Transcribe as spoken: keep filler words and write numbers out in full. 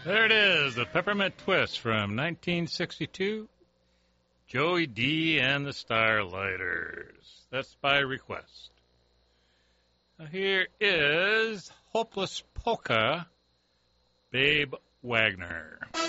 There it is, the Peppermint Twist from nineteen sixty-two, Joey D. and the Starlighters. That's by request. Now here is Hopeless Polka, Babe Wagner.